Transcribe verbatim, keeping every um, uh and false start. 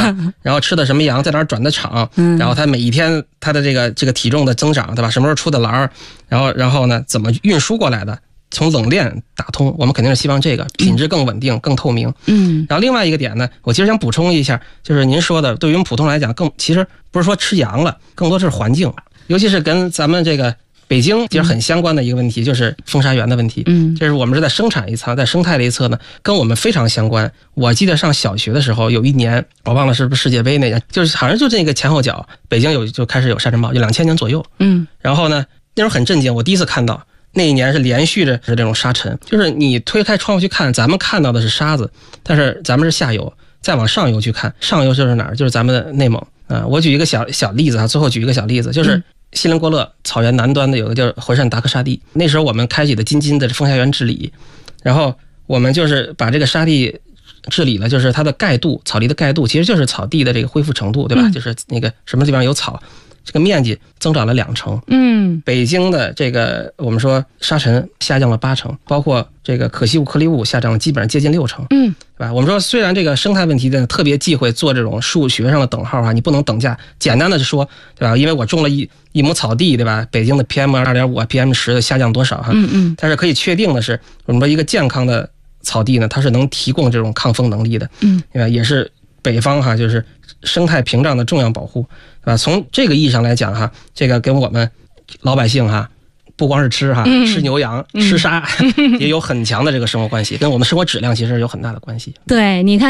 然后吃的什么羊在哪儿转的场，嗯、然后它每一天它的这个这个体重的增长，对吧？什么时候出的栏，然后然后呢怎么运输过来的？从冷链打通，我们肯定是希望这个品质更稳定、更透明。嗯，然后另外一个点呢，我其实想补充一下，就是您说的，对于我们普通来讲，更其实不是说吃羊了，更多是环境，尤其是跟咱们这个北京其实很相关的一个问题，就是风沙源的问题。嗯，就是我们是在生产一侧，在生态的一侧呢，跟我们非常相关。我记得上小学的时候，有一年我忘了是不是世界杯那年，就是好像就这个前后脚，北京有就开始有沙尘暴，就两千年左右。嗯，然后呢，那时候很震惊，我第一次看到。那一年是连续着是这种沙尘，就是你推开窗户去看，咱们看到的是沙子，但是咱们是下游，再往上游去看，上游就是哪儿？就是咱们的内蒙啊。我举一个小小例子啊，最后举一个小例子，就是锡林郭勒草原南端的有个叫火山达克沙地，那时候我们开启的津津的风沙源治理，然后我们就是把这个沙地治理了，就是它的盖度，草地的盖度其实就是草地的这个恢复程度，对吧？嗯、就是那个什么地方有草。这个面积增长了两成，嗯，北京的这个我们说沙尘下降了八成，包括这个可稀物颗粒物下降了基本上接近六成，嗯，对吧？我们说虽然这个生态问题呢特别忌讳做这种数学上的等号啊，你不能等价，简单的是说，对吧？因为我种了一一亩草地，对吧？北京的 P M 二点五、P M 十 的下降多少哈？嗯嗯，但是可以确定的是，我们说一个健康的草地呢，它是能提供这种抗风能力的，嗯，对吧？也是北方哈，就是生态屏障的重要保护。啊，从这个意义上来讲哈，这个跟我们老百姓哈，不光是吃哈，嗯、吃牛羊、嗯、吃沙，也有很强的这个生活关系，跟我们生活质量其实有很大的关系。 对，你看。